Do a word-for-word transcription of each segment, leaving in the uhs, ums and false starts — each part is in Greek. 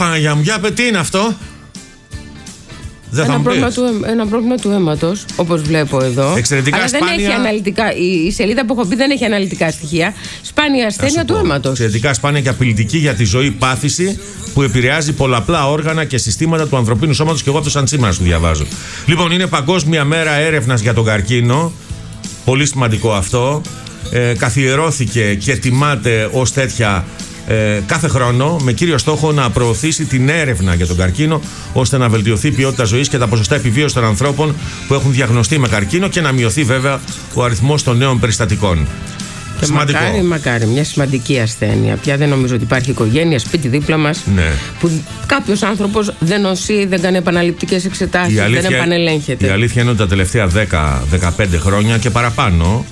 Παναγιά μου, για πε, τι είναι αυτό? Δεν ένα, θα πρόβλημα του, ένα πρόβλημα του αίματος, όπως βλέπω εδώ. Εξαιρετικά αλλά σπάνια. Δεν έχει αναλυτικά, η, η σελίδα που έχω πει δεν έχει αναλυτικά στοιχεία. Σπάνια ασθένεια του αίματος. Εξαιρετικά σπάνια και απειλητική για τη ζωή πάθηση που επηρεάζει πολλαπλά όργανα και συστήματα του ανθρωπίνου σώματος. Και εγώ αυτό σαν σήμερα σου διαβάζω. Λοιπόν, είναι Παγκόσμια Μέρα Έρευνας για τον καρκίνο. Πολύ σημαντικό αυτό. Ε, καθιερώθηκε και τιμάται ως τέτοια ε, κάθε χρόνο με κύριο στόχο να προωθήσει την έρευνα για τον καρκίνο, ώστε να βελτιωθεί η ποιότητα ζωής και τα ποσοστά επιβίωσης των ανθρώπων που έχουν διαγνωστεί με καρκίνο και να μειωθεί βέβαια ο αριθμός των νέων περιστατικών. Και σημαντικό. Μακάρι, μακάρι, μια σημαντική ασθένεια. Πια δεν νομίζω ότι υπάρχει οικογένεια, σπίτι δίπλα μας, ναι, που κάποιος άνθρωπος δεν νοσεί, δεν κάνει επαναληπτικές εξετάσεις, αλήθεια, δεν επανελέγχεται. Η αλήθεια είναι ότι τα τελευταία δέκα με δεκαπέντε χρόνια και παραπάνω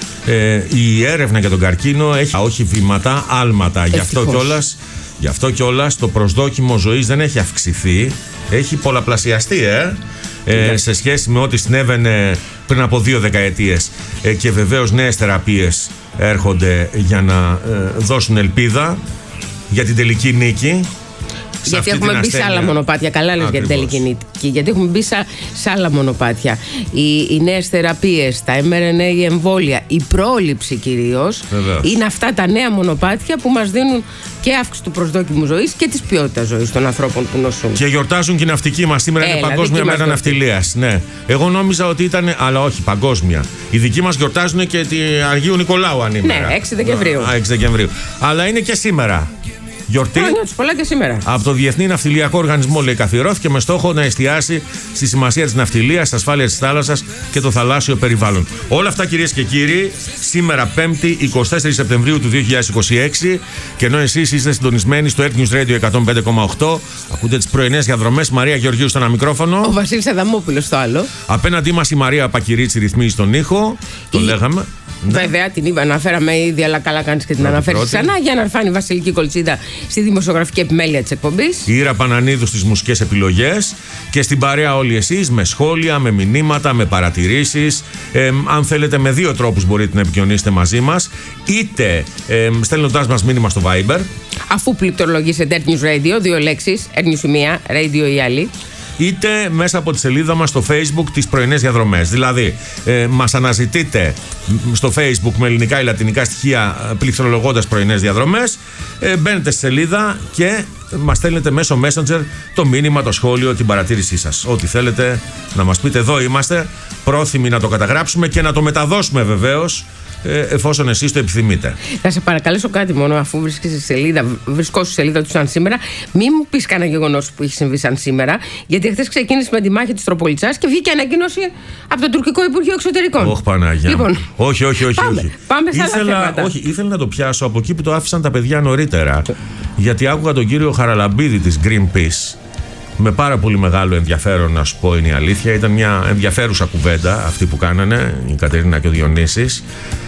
ε, η έρευνα για τον καρκίνο έχει όχι βήματα, άλματα. Γι' αυτό κιόλας, γι' αυτό κιόλας το προσδόκιμο ζωής δεν έχει αυξηθεί, έχει πολλαπλασιαστεί, ε. Ε, σε σχέση με ό,τι συνέβαινε πριν από δύο δεκαετίες, ε, και βεβαίως νέες θεραπείες έρχονται για να ε, δώσουν ελπίδα για την τελική νίκη. Γιατί έχουμε μπει σε άλλα μονοπάτια. Καλά λες για την τελική νίκη. Γιατί έχουμε μπει σε άλλα μονοπάτια. Οι, οι νέες θεραπείες, τα εμ αρ εν έι, η εμβόλια, η πρόληψη κυρίως, είναι αυτά τα νέα μονοπάτια που μας δίνουν και αύξηση του προσδόκιμου ζωής και της ποιότητας ζωής των ανθρώπων που νοσούν. Και γιορτάζουν και οι ναυτικοί μας. Σήμερα Έλα, είναι Παγκόσμια Μέρα Ναυτιλίας. Ναι. Εγώ νόμιζα ότι ήταν. Αλλά όχι, παγκόσμια. Οι δικοί μας γιορτάζουν και την Αγίου Νικολάου ανήμερα. Ναι, έξι Δεκεμβρίου. Α, έξι Δεκεμβρίου. Αλλά είναι και σήμερα. Γιορτή. Πολλά και σήμερα. Από το Διεθνή Ναυτιλιακό Οργανισμό, λέει, καθιερώθηκε με στόχο να εστιάσει στη σημασία της ναυτιλίας, της ασφάλειας της θάλασσας και το θαλάσσιο περιβάλλον. Όλα αυτά, κυρίες και κύριοι, σήμερα Πέμπτη, εικοστή τέταρτη Σεπτεμβρίου του δύο χιλιάδες είκοσι έξι. Και ενώ εσείς είστε συντονισμένοι στο Earth News Radio εκατόν πέντε κόμμα οκτώ, ακούτε τις πρωινές διαδρομές. Μαρία Γεωργίου στο ένα μικρόφωνο. Ο Βασίλης Αδαμόπουλος στο άλλο. Απέναντί μας η Μαρία Πακυρίτσι ρυθμίζει τον ήχο. Το η... λέγαμε. Βέβαια, την είπα, αναφέραμε ήδη, αλλά καλά κάνεις και την αναφέρεις ξανά, για να έρθει η Βασιλική Κολτσίδα στη δημοσιογραφική επιμέλεια της εκπομπής. Η Ήρα Πανανίδου στις μουσικές επιλογές και στην παρέα όλοι εσείς με σχόλια, με μηνύματα, με παρατηρήσεις. Ε, αν θέλετε, με δύο τρόπους μπορείτε να επικοινωνήσετε μαζί μας. Είτε ε, στέλνοντάς μας μήνυμα στο Viber. Αφού πληκτρολογήσετε Earth News Radio, δύο λέξεις, Earth News η μία, Radio η άλλη. Είτε μέσα από τη σελίδα μας στο Facebook τις πρωινές διαδρομές. Δηλαδή, ε, μας αναζητείτε στο Facebook με ελληνικά ή λατινικά στοιχεία πληκτρολογώντας πρωινές διαδρομές, ε, μπαίνετε στη σελίδα και μας στέλνετε μέσω Messenger το μήνυμα, το σχόλιο, την παρατήρησή σας. Ό,τι θέλετε να μας πείτε, εδώ είμαστε, πρόθυμοι να το καταγράψουμε και να το μεταδώσουμε βεβαίως, εφόσον εσείς το επιθυμείτε. Θα σε παρακαλέσω κάτι μόνο, αφού βρίσκεσαι στη σελίδα, βρισκόσαι στη σελίδα του σαν σήμερα, μην μου πεις κανένα γεγονός που έχει συμβεί σαν σήμερα, γιατί χθες ξεκίνησε με τη μάχη της Τροπολιτσάς και βγήκε ανακοίνωση από το τουρκικό Υπουργείο Εξωτερικών. Όχι, Παναγιά. Λοιπόν, όχι, όχι, όχι. Πάμε, όχι. πάμε σε ήθελα, άλλα θέματα. Όχι, ήθελα να το πιάσω από εκεί που το άφησαν τα παιδιά νωρίτερα. Γιατί άκουγα τον κύριο Χαραλαμπίδη της Greenpeace με πάρα πολύ μεγάλο ενδιαφέρον, να σου πω, είναι η αλήθεια. Ήταν μια ενδιαφέρουσα κουβέντα αυτή που κάνανε η Κατερίνα και ο Διονύσης.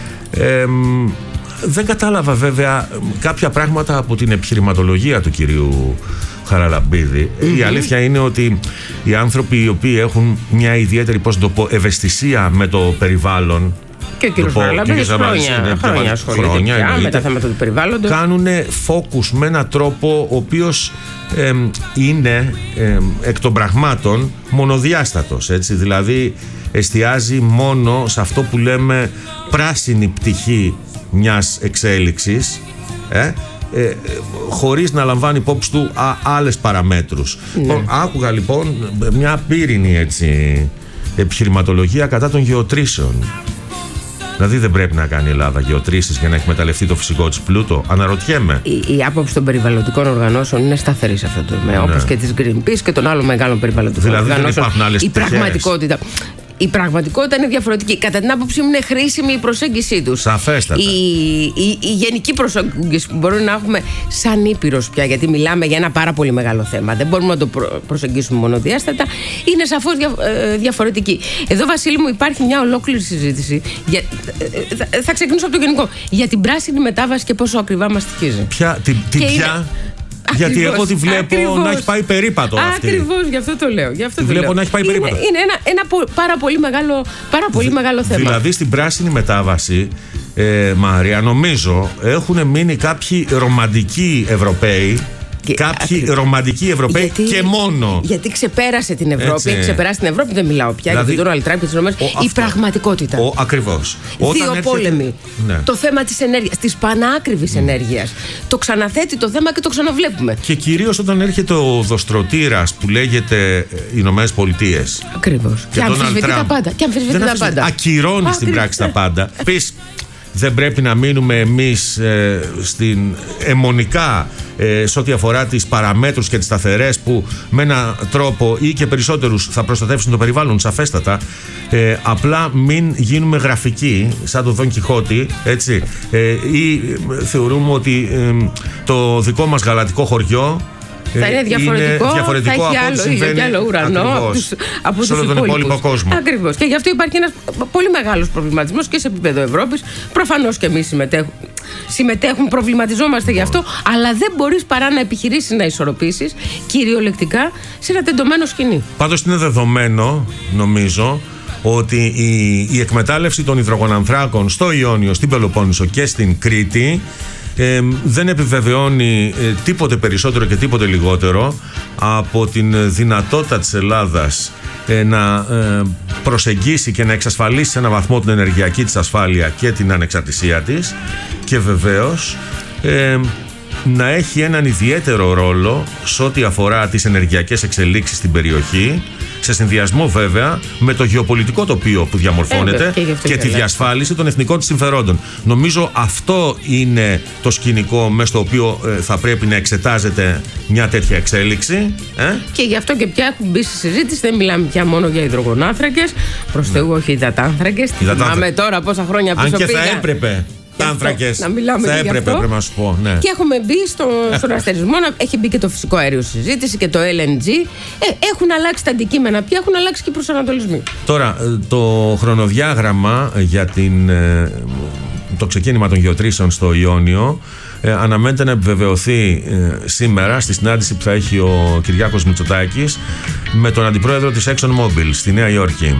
Ε, δεν κατάλαβα βέβαια κάποια πράγματα από την επιχειρηματολογία του κυρίου Χαραλαμπίδη. Mm-hmm. Η αλήθεια είναι ότι οι άνθρωποι οι οποίοι έχουν μια ιδιαίτερη, πώς να το πω, ευαισθησία με το περιβάλλον, και ο κύριος Χαραλαμπίδης χρόνια, χρόνια ασχολείται με τα θέματα του περιβάλλοντος, κάνουν focus με έναν τρόπο ο οποίος ε, είναι ε, εκ των πραγμάτων μονοδιάστατος, έτσι, δηλαδή εστιάζει μόνο σε αυτό που λέμε πράσινη πτυχή μιας εξέλιξης, ε, ε, ε, χωρίς να λαμβάνει υπόψη του α, άλλες παραμέτρους. Ναι. Άκουγα λοιπόν μια πύρινη, έτσι, επιχειρηματολογία κατά των γεωτρήσεων. Δηλαδή δεν πρέπει να κάνει η Ελλάδα γεωτρήσεις για να εκμεταλλευτεί το φυσικό της πλούτο. Αναρωτιέμαι. Η, η άποψη των περιβαλλοντικών οργανώσεων είναι σταθερή σε αυτό το τομέα. Ναι. Όπως και της Greenpeace και των άλλων μεγάλων περιβαλλοντικών δηλαδή, οργανώσεων. Δεν υπάρχουν άλλες η πραγματικότητα. Η πραγματικότητα είναι διαφορετική. Κατά την άποψή μου, είναι χρήσιμη η προσέγγιση τους. Σαφέστατα. Η, η, η γενική προσέγγιση που μπορούμε να έχουμε σαν Ήπειρος πια, γιατί μιλάμε για ένα πάρα πολύ μεγάλο θέμα. Δεν μπορούμε να το προ, προσεγγίσουμε μονοδιάστατα. Είναι σαφώς δια, ε, διαφορετική. Εδώ, Βασίλη μου, υπάρχει μια ολόκληρη συζήτηση. Για, ε, θα, θα ξεκινήσω από το γενικό. Για την πράσινη μετάβαση και πόσο ακριβά μας στοιχίζει. Ποια, την, την ποια. Είναι... Γιατί ακριβώς, εγώ τη βλέπω ακριβώς, να έχει πάει περίπατο αυτή. Ακριβώς, γι' αυτό το λέω. Γι' αυτό τη το βλέπω λέω. να έχει πάει είναι, περίπατο. Είναι ένα, ένα πάρα πολύ μεγάλο, πάρα πολύ Δη, μεγάλο θέμα. Δηλαδή στην πράσινη μετάβαση, ε, Μαρία, νομίζω έχουν μείνει κάποιοι ρομαντικοί Ευρωπαίοι Και, κάποιοι α, ρομαντικοί Ευρωπαίοι γιατί, και μόνο. Γιατί ξεπέρασε την Ευρώπη. Έτσι. Ξεπεράσει την Ευρώπη, δεν μιλάω πια δηλαδή, για τον Donald Trump και τις ΗΠΑ. Η πραγματικότητα. Ακριβώς. Δύο έρχεται, πόλεμοι. Ναι. Το θέμα της ενέργειας, της πανάκριβης mm. ενέργειας. Το ξαναθέτει το θέμα και το ξαναβλέπουμε. Και κυρίως όταν έρχεται ο οδοστρωτήρας που λέγεται Ηνωμένες Πολιτείες. Ακριβώς. Και, και αμφισβητεί τα πάντα. Και αμφισβητεί τα πάντα. Ακυρώνει στην πράξη τα πάντα. Πεις, δεν πρέπει να μείνουμε εμείς ε, στην αιμονικά ε, σε ό,τι αφορά τις παραμέτρους και τις σταθερές που με έναν τρόπο ή και περισσότερους θα προστατεύσουν το περιβάλλον, σαφέστατα. Ε, απλά μην γίνουμε γραφικοί σαν τον Δον Κιχώτη, έτσι, ε, ή θεωρούμε ότι ε, το δικό μας γαλατικό χωριό θα είναι διαφορετικό, είναι διαφορετικό θα έχει από άλλο ήλιο και άλλο ουρανό από τους, από τους σε όλο τον υπόλοιπο κόσμο. Ακριβώς. Και γι' αυτό υπάρχει ένας πολύ μεγάλος προβληματισμός και σε επίπεδο Ευρώπης. Προφανώς και εμείς συμμετέχουμε, συμμετέχουμε προβληματιζόμαστε γι' αυτό, αλλά δεν μπορείς παρά να επιχειρήσεις να ισορροπήσεις κυριολεκτικά σε ένα τεντωμένο σκηνή. Πάντως είναι δεδομένο, νομίζω, ότι η, η εκμετάλλευση των υδρογονανθράκων στο Ιόνιο, στην Πελοπόννησο και στην Κρήτη Ε, δεν επιβεβαιώνει ε, τίποτε περισσότερο και τίποτε λιγότερο από την δυνατότητα της Ελλάδας ε, να ε, προσεγγίσει και να εξασφαλίσει σε έναν βαθμό την ενεργειακή της ασφάλεια και την ανεξαρτησία της και βεβαίως ε, να έχει έναν ιδιαίτερο ρόλο σε ό,τι αφορά τις ενεργειακές εξελίξεις στην περιοχή, σε συνδυασμό βέβαια με το γεωπολιτικό τοπίο που διαμορφώνεται και, και, και τη διασφάλιση των εθνικών της συμφερόντων. Νομίζω αυτό είναι το σκηνικό μέσα στο οποίο ε, θα πρέπει να εξετάζεται μια τέτοια εξέλιξη. Ε? Και γι' αυτό και πια έχουμε μπει στη συζήτηση, δεν μιλάμε πια μόνο για υδρογονάνθρακες, προς Θεού όχι υδατάνθρακες. Θυμάμαι τώρα πόσα χρόνια πίσω πήγα. Αν και θα έπρεπε. Τάνθρακες. Να μιλάμε θα έπρεπε, πρέπει να σου πω. Ναι. Και έχουμε μπει στο, στον αστερισμό, έχει μπει και το φυσικό αέριο στη συζήτηση και το ελ εν τζι. Ε, έχουν αλλάξει τα αντικείμενα πια, έχουν αλλάξει και οι προσανατολισμοί. Τώρα, το χρονοδιάγραμμα για την, το ξεκίνημα των γεωτρήσεων στο Ιόνιο ε, αναμένεται να επιβεβαιωθεί ε, σήμερα στη συνάντηση που θα έχει ο Κυριάκος Μητσοτάκης με τον αντιπρόεδρο της ExxonMobil στη Νέα Υόρκη.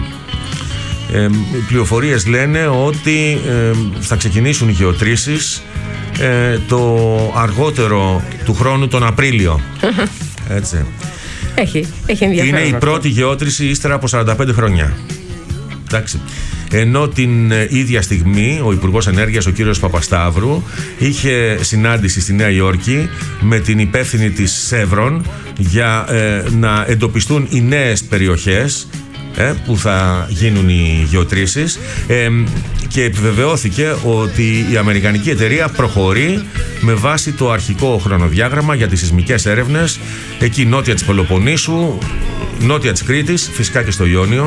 Ε, οι πληροφορίες λένε ότι ε, θα ξεκινήσουν οι γεωτρήσεις ε, το αργότερο του χρόνου, τον Απρίλιο. Έτσι. Έχει, έχει ενδιαφέρον. Είναι η πρώτη γεώτρηση ύστερα από σαράντα πέντε χρόνια. Εντάξει. Ενώ την ίδια στιγμή ο Υπουργός Ενέργειας, ο κύριος Παπασταύρου, είχε συνάντηση στη Νέα Υόρκη με την υπεύθυνη της Chevron για ε, να εντοπιστούν οι νέες περιοχές Ε, που θα γίνουν οι γεωτρήσεις ε, και επιβεβαιώθηκε ότι η αμερικανική εταιρεία προχωρεί με βάση το αρχικό χρονοδιάγραμμα για τις σεισμικές έρευνες εκεί νότια της Πελοποννήσου, νότια της Κρήτης, φυσικά και στο Ιόνιο,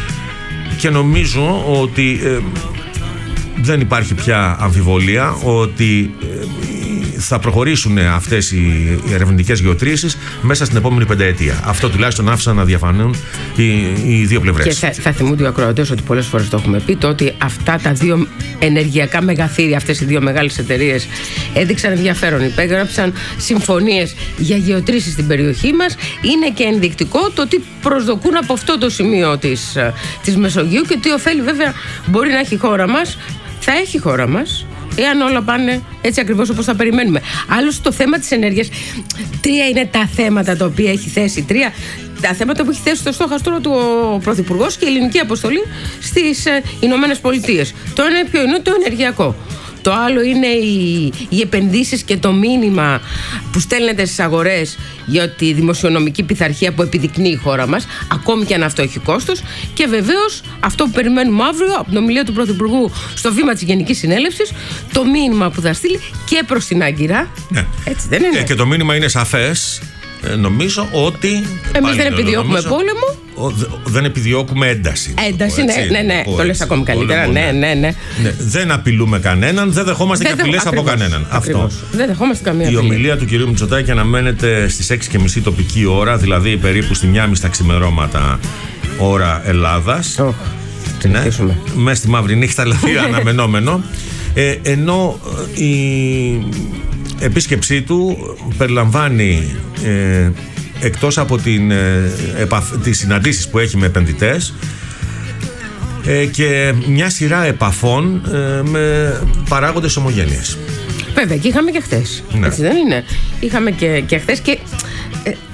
και νομίζω ότι ε, δεν υπάρχει πια αμφιβολία ότι ε, θα προχωρήσουν αυτές οι ερευνητικές γεωτρήσεις μέσα στην επόμενη πενταετία. Αυτό τουλάχιστον άφησαν να διαφανούν οι, οι δύο πλευρές. Και θα, θα θυμούνται οι ακροατές ότι πολλές φορές το έχουμε πει, το ότι αυτά τα δύο ενεργειακά μεγαθύρια, αυτές οι δύο μεγάλες εταιρείες έδειξαν ενδιαφέρον, υπέγραψαν συμφωνίες για γεωτρήσεις στην περιοχή μας. Είναι και ενδεικτικό το ότι προσδοκούν από αυτό το σημείο της, της Μεσογείου και τι ωφέλη βέβαια μπορεί να έχει η χώρα μας, θα έχει η χώρα μας, εάν όλα πάνε έτσι ακριβώς όπως θα περιμένουμε. Άλλωστε το θέμα της ενέργειας, τρία είναι τα θέματα τα οποία έχει θέσει, τρία τα θέματα που έχει θέσει στο στόχαστρο του ο Πρωθυπουργός και η ελληνική αποστολή στις ε, Ηνωμένες Πολιτείες. Το ένα ποιο είναι? Το ενεργειακό. Το άλλο είναι οι, οι επενδύσεις και το μήνυμα που στέλνεται στις αγορές για τη δημοσιονομική πειθαρχία που επιδεικνύει η χώρα μας, ακόμη και αν αυτό έχει κόστος. Και βεβαίως αυτό που περιμένουμε αύριο από την ομιλία του Πρωθυπουργού στο βήμα της Γενικής Συνέλευσης, το μήνυμα που θα στείλει και προς την Άγκυρα. Ναι. Έτσι δεν είναι? Ε, και το μήνυμα είναι σαφές. Ε, νομίζω ότι. Εμείς δεν επιδιώκουμε νομίζω, πόλεμο. Ο, δε, δεν επιδιώκουμε ένταση. Ένταση, ναι, ναι, ναι. Το, το λες ακόμη καλύτερα. Πόλεμο, ναι, ναι, ναι. ναι. Δεν απειλούμε κανέναν, δεν δεχόμαστε και απειλές από κανέναν. Ακριβώς. Αυτό. Δεν δεχόμαστε καμία απειλή. Η ομιλία του κυρίου Μητσοτάκη αναμένεται στις έξι και μισή τοπική ώρα, δηλαδή περίπου στη μία και μισή τα ξημερώματα ώρα Ελλάδας. Oh, ναι, μέσα στη μαύρη νύχτα, δηλαδή αναμενόμενο. Ε, ενώ η επίσκεψή του περιλαμβάνει ε, εκτός από την, ε, επαφ, τις συναντήσεις που έχει με επενδυτές ε, και μια σειρά επαφών ε, με παράγοντες ομογένειας. Βέβαια, και είχαμε και χθες. Ναι. Έτσι δεν είναι? Είχαμε και, και χθες και ε,